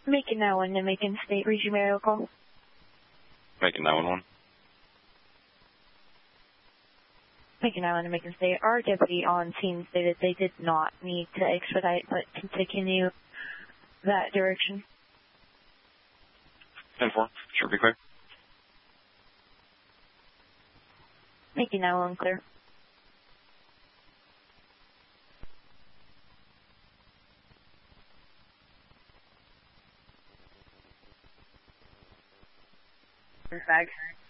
Making that one to Macon State, Region Mario call. Making 911. Macon Island and Macon State. Our deputy on scene stated they did not need to expedite, but to continue that direction. 10-4, should be clear. Macon Island clear. Fag.